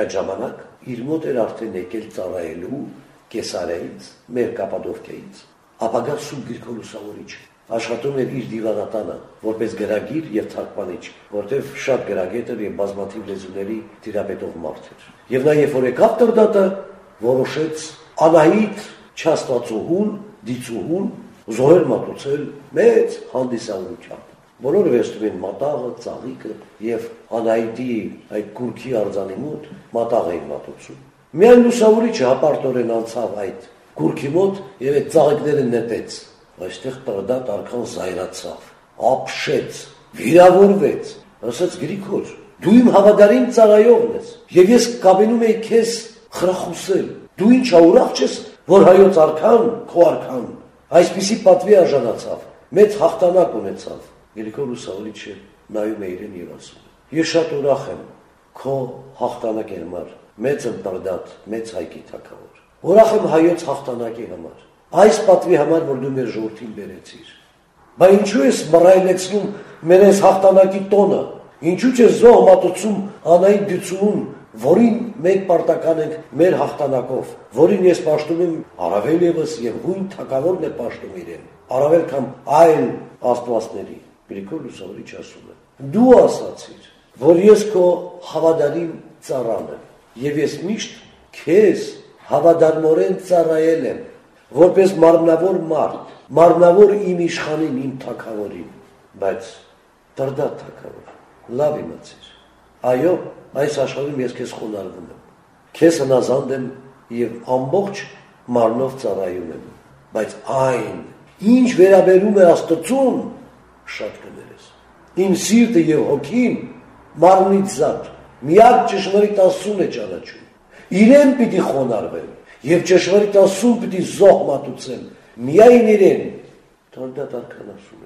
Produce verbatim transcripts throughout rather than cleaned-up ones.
Այդ ժամանակ իր մոտ էր արդեն եկել ծառայելու Կեսարիայից, մեր Կապադովկիայից, ապագա Սուրբ Գրիգոր Լուսավորիչը աշխատում էր իր դիվանատանը որպես գրագիր եւ թարգմանիչ, որտեղ շատ գրագետ էր եւ բազմաթիվ լեզուների տիրապետող մարդ էր։ Եվ նա երբ որ եկավ Տրդատը, որոշեց Անահիտ Չաստվածուհուն, դիցուհուն զոհեր մատուցել մեծ հանդիսավորությամբ։ Բոլորը վերցնում են մատաղը, ծաղիկը եւ Անահիտի այդ կուրքի արձանի մոտ մատաղ էին մատուցում։ Միայն Լուսավորիչը հապարտորեն անցավ այդ կուրքի մոտ եւ այդ ծաղիկները նետեց։ Այստեղ Տրդատ արքան զայրացավ, ապշեց, վիրավորվեց, ասաց Գրիգոր, դու իմ հավատարիմ ծառայողն ես, եւ ես կապենում եի քեզ խրախուսել, դու ինչ ուրախ չես, որ հայոց արքան, քո արքան, այսպիսի պատվի արժանացավ, մեծ հաղթանակ ունեցավ։ Գրիգոր Լուսավորիչը նայում է իրեն եւ ասում. Ես շատ ուրախ եմ քո հաղթանակի համար, մեծ եմ Տրդատ, մեծ հայկի թագավոր։ Ուրախ եմ հայոց հաղթանակի համար։ Այս պատվի համար, որ դու մեր ժողովրդին բերեցիր։ Բա ինչու ես մռայլեցնում մեր այս հաղթանակի տոնը։ Ինչու՞ չես զոհ մատուցում Անահիտ դիցուհուն, որին մենք պարտական ենք մեր հաղթանակով, որին ես պաշտում եմ առավել եւս եւ հույն թագավորն է պաշտում իրեն, առավել քան այլ աստվածների։ Գրիգոր Լուսավորիչը ասում է. Դու ասացիր, որ ես քո հավատարիմ ծառան եմ, եւ ես միշտ քեզ հավատարմորեն ծառայել եմ, որպես մարմնավոր մարդ, մարմնավոր իմ իշխանին, իմ թագավորին, բայց Տրդատ թագավոր, լավ իմացիր, այո, այս աշխարհում ես քեզ խոնարհվում եմ, քեզ հնազանդ եմ եւ ամբողջ մարմնով ծառայում եմ, բայց այն, ինչ վերաբերում է Աստծուն, շատ կներես, իմ սիրտը եւ հոգին մարմնից զատ, միակ ճշմարիտ Աստծուն է ճանաչում, իրեն պիտի խոնարհվեմ եւ ճշմարիտ Աստծուն պիտի զոհ մատուցեմ, միայն իրեն։ Տրդատ արքան ասում է.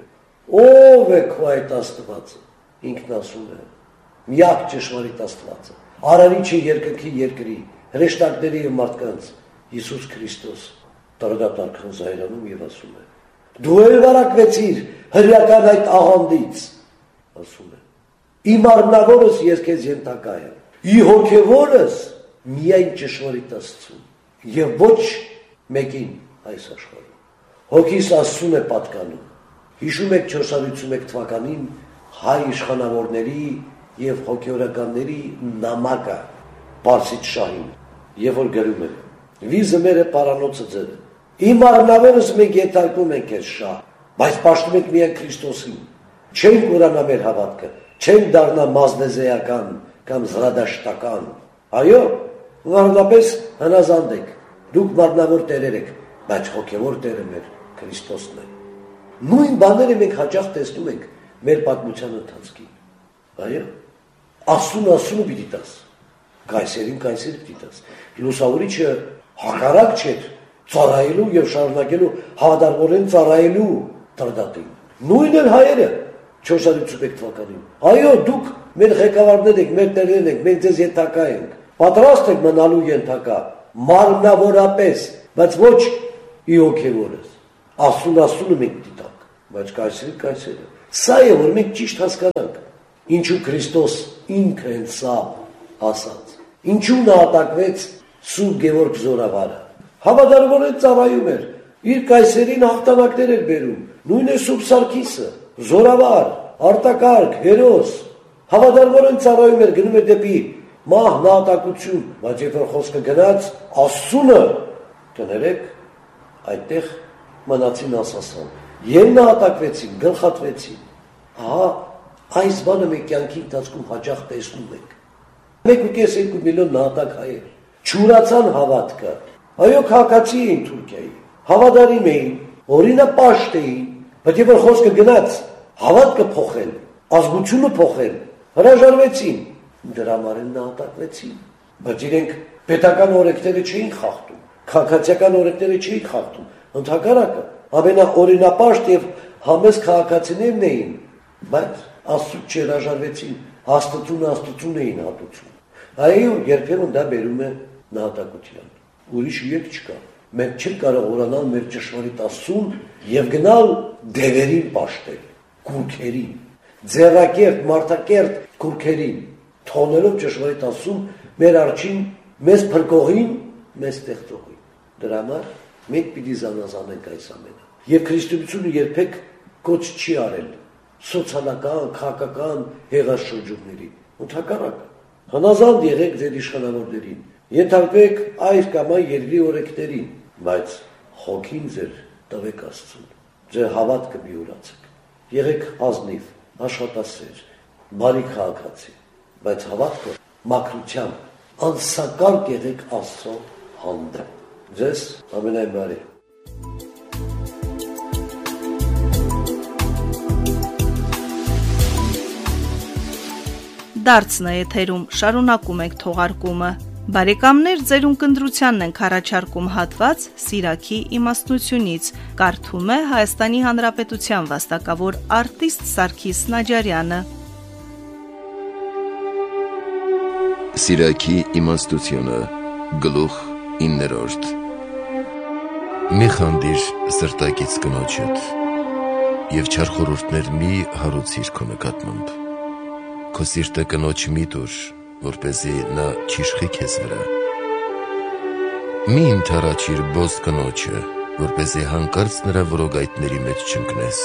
Ո՞վ է քո այդ Աստվածը։ Ինքն ասում է. միակ ճշմարիտ Աստվածը, արարիչը երկնքի երկրի, հրեշտակների եւ մարդկանց, Հիսուս Քրիստոս։ Տրդատ արքան զայրանում եւ ասում է. Դու էլ վարակվեցիր հրեական այդ աղանդից, ասում է. Իմ արմնավորս ես քեզ ենթակա եմ, ի հոգևորս միայն ճշմարիտ Աստծուն եւ ոչ մեկին այս աշխարհում։ Հոգիս Աստծուն է պատկանում։ Հիշում եք չորս հարյուր ութսունմեկ թվականին հայ իշխանավորների եւ հոգեորականների նամակը Պարսից շահին, եւ որ գրում է. Վիզը մերը պարանոցը ձերը։ Իմ արմնավորս մենք ենթարկում ենք այս շահ, բայց պաշտում ենք միայն Քրիստոսին։ Չենք ուրանա մեր հավատքը, չենք դառնա մազնեզեական կամ զրադաշտական։ Այո, ուղղակի հնազանդ եք, դուք մարմնավոր տերեր եք, բայց հոգևոր տերը մեր Քրիստոսն է։ Նույն բաները մենք հաճախ տեսնում ենք մեր պատմության ընթացքին։ Այո, Աստծուն Աստծուն պիտի տաս, Կայսերին Կայսեր պիտի տաս։ Լուսավորիչը հակառակ չէր ծառայելու եւ շարունակելու հավատարմորեն ծառայելու Տրդատին։ Նույնն էլ հայերը չորս հարյուր ութսունմեկ թվականին։ Այո, դուք մեր ղեկավարներ եք, մեր տերերն եք, մենք ձեզ ենթակա ենք։ Պատրաստ եք մնալու ենթակա, մարմնավորապես, բայց ոչ ի հոգևորս։ Աստծուն Աստծունը մենք դիտակ, բայց Կայսերը Կայսերը։ Սա է, որ մենք ճիշտ հասկանանք, ինչու Քրիստոս ինքը հենց սա ասաց։ Ինչու նա ատակվեց Սուրբ Գևորգ Զորավարը։ Հավատարմորեն ծառայում էր, իր Կայսերին հաղթանակներ էր բերում, նույն է Սուրբ Սարգիսը, Զորավար, Արտակարգ, Հերոս, հավատարմորեն ծառայում էր, գնում էր դեպի մահ, նահատակություն, բայց երբ որ խոսքը գնաց, Աստծունը, կներեք, այդտեղ մնացին ասասան, եւ նահատակվեցին, գլխատվեցին։ Ահա, այս բանը մենք կյանքի ընթացքում հաճախ տեսնում ենք։ Մեկ ու կես երկու միլիոն նահատակ հայեր, չուրացան հավատքը։ Այո, քաղաքացի էին Թուրքիայի, հավատարիմ էին, օրինապաշտ էին, բայց երբ որ խոսքը գնաց, հավատքը փոխել, ազգությունը փոխել, հրաժարվեցին, դրա համար են նահատակվեցին, բայց իրենք պետական օրենքները չէին խախտում, քաղաքացիական օրենքները չէին խախտում, ընդհակառակը ամենաօրինապաշտ եւ համեստ քաղաքացիներն էին, բայց Աստծուց չհրաժարվեցին, Աստծուն Աստծուն էին հատուցում։ Այո, երբեմն դա բերում է նահատակության։ Ուրիշ յետ չկա։ Մենք չենք կարող ուրանալ մեր ճշմարիտ Աստծուն եւ գնալ դևերին պաշտել, կուրքերին, ձեռակերտ, մարդակերտ կուրքերին։ թողնելով ճշմարիտ ասում մեր արջին, մեզ փրկողին, մեզ ստեղծողին։ Դրա համար մենք պիտի զանազանենք այս ամենը։ Եվ քրիստոնեությունը երբեք կոչ չի արել սոցիալական, քաղաքական հեղաշրջումների։ Ընդհակառակը, հնազանդ եղեք ձեր իշխանավորներին, ենթարկվեք այս կամ այն երկրի օրենքներին, բայց հոգին ձեր տվեք Աստծուն, ձեր հավատքը միուրացեք, եղեք ազնիվ, աշխատասեր, բարի քաղաքացի, բայց հավատքը մաքրությամբ, անսակար եղեք Աստծո հանդեպ։ Ձեզ ամենայն բարի։ Դարձն է եթերում, շարունակում ենք թողարկումը։ Բարեկամներ, ձեր ունկնդրությանն ենք առաջարկում հատված Սիրաքի իմաստնությունից, կարդում է Հայաստանի Հանրապետության վաստակավոր արտիստ Սարգիս Նաջարյանը։ Սիրաքի իմաստությունը, գլուխ իններորդ։ Մի խանդիր սրտակից կնոջդ և չար խորհուրդներ մի հարուցիր քո նկատմամբ։ Քո սիրտը կնոջ մի տուր, որպեսզի նա չիշխի քեզ վրա։ Մի ընդառաջիր բոզ կնոջը, որպեսզի հանկարծ նրա որոգայթների մեջ չընկնես։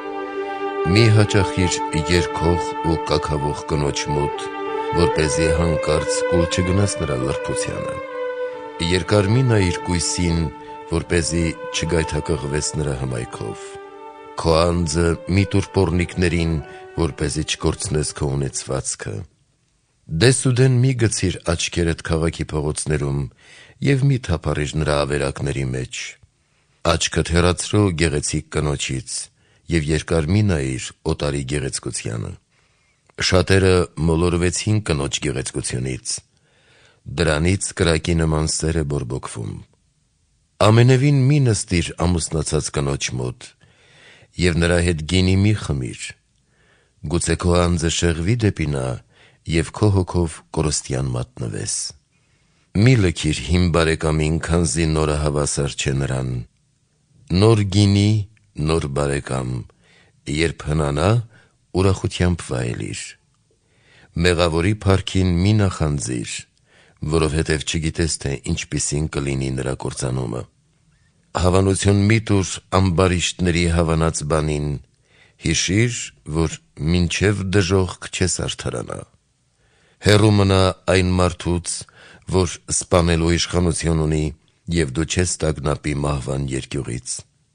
Մի հաճախիր երգող ու կաքավող կնոջ մոտ, որպեսզի հանկարծ կուլ չգնաս նրա լրբությանը։ Երկար մի նայիր կույսին, որպեսզի չգայթակղվես նրա հմայքով։ Քո անձը մի տուր պոռնիկներին, որպեսզի չկորցնես քո ունեցվածքը։ Դեսուդեն մի գցիր աչքերդ քաղաքի փողոցներում և մի թափառիր նրա ավերակների մեջ։ Աչքդ հեռացրու գեղեցիկ կնոջից և երկար մի նայիր օտարի գեղեցկությանը։ Շատերը մոլորվեցին կնոջ գեղեցկությունից, դրանից կրակի նման սեր է բորբոքվում։ Ամենևին մի նստիր ամուսնացած կնոջ մոտ և նրա հետ գինի մի խմիր, գուցե քո անձը շեղվի դեպի նա և քո հոգով կորստյան մատնվես։ Մի լքիր հին բարեկամին, քանզի նորը հավասար չէ նրան։ Նոր գինի, նոր բարեկամ, երբ հնանա, ուրախությամբ վայելիր։ Մեղավորի փառքին մի նախանձիր, որովհետև չգիտես, թե ինչպիսին կլինի նրա կործանումը։ Հավանություն մի տուր ամբարիշտների հավանած բանին, հիշիր, որ մինչև դժոխք չես արդարանա։ Հեռու մնա այն մարդուց, որ սպանելու իշխանություն ունի, և դու չես տագնապի մահվան երկյուղից։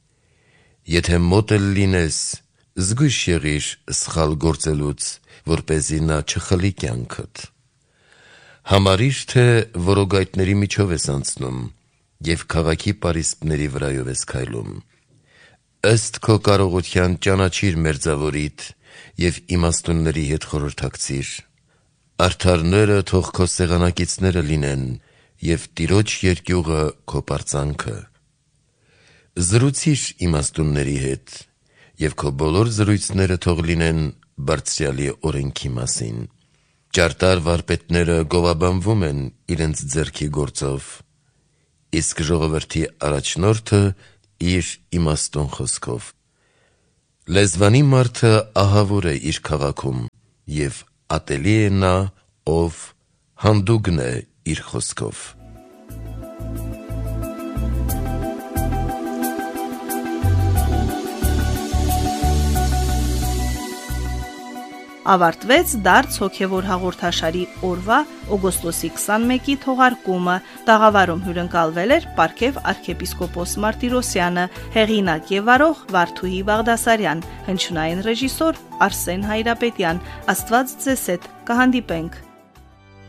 Եթե մոտ էլ լինես, զգույշ եղիր սխալ գործելուց, որպեսզի նա չխլի կյանքդ։ Համարիր, թե որոգայթների միջով ես անցնում և քաղաքի պարիսպների վրայով ես քայլում։ Ըստ քո կարողության ճանաչիր մերձավորիդ և իմաստունների հետ խորհրդակցիր։ Արդարները թող քո սեղանակիցները լինեն և Տիրոջ երկյուղը քո պարծանքը։ Զրուցիր իմաստունների հետ և քո բոլոր զրույցները թող լինեն Բարձրյալի օրենքի մասին։ Ճարտար վարպետները գովաբանվում են իրենց ձեռքի գործով, իսկ ժողովրդի առաջնորդը իր իմաստուն խոսքով։ Լեզվանի մարդը ահավոր է իր քաղաքում, և ատելի է նա, ով հանդուգն է իր խոսքով։ Ավարտվեց դարձ հոգևոր հաղորդաշարի օրվա օգոստոսի քսանմեկի թողարկումը։ Տաղավարում հյուրընկալվել էր Պարքև arczepiskopos Martirosyan-ը, հեղինակ եւ վարող Վարդուհի Բաղդասարյան, հնչյունային ռեժիսոր Արսեն Հայրապետյան։ Աստված ձեզ հետ, կհանդիպենք։